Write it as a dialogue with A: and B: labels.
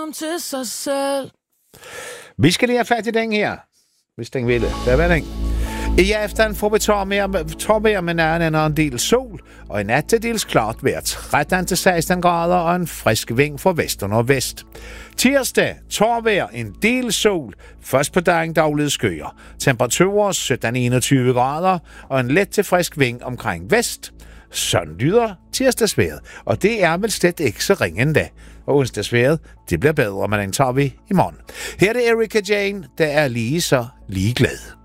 A: Til sig selv.
B: Vi skal lige have fat i den her, hvis den vil det. Der var den. I aften får vi tårvejr med nærmere en del sol, og i nat til dels klart vejr 13-16 grader og en frisk vind fra vest og nordvest. Tirsdag, tårvejr, en del sol, først på dagen daglige skyer. Temperaturer 17-21 grader og en let til frisk vind omkring vest. Sådan lyder tirsdagsvejret, og det er vel slet ikke så ringende. Og onsdagsvejret, det bliver bedre, men den tager vi i morgen. Her er det Erika Jane, der er lige så ligeglad.